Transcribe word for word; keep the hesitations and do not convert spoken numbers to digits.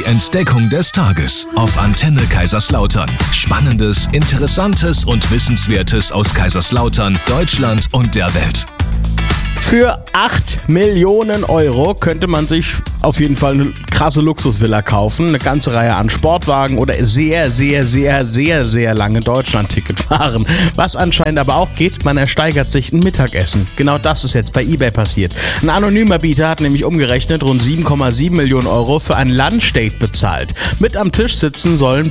Die Entdeckung des Tages auf Antenne Kaiserslautern. Spannendes, Interessantes und Wissenswertes aus Kaiserslautern, Deutschland und der Welt. Für acht Millionen Euro könnte man sich auf jeden Fall eine krasse Luxusvilla kaufen, eine ganze Reihe an Sportwagen oder sehr, sehr, sehr, sehr, sehr lange Deutschland-Ticket fahren. Was anscheinend aber auch geht, man ersteigert sich ein Mittagessen. Genau das ist jetzt bei eBay passiert. Ein anonymer Bieter hat nämlich umgerechnet rund sieben Komma sieben Millionen Euro für ein Lunchdate bezahlt. Mit am Tisch sitzen sollen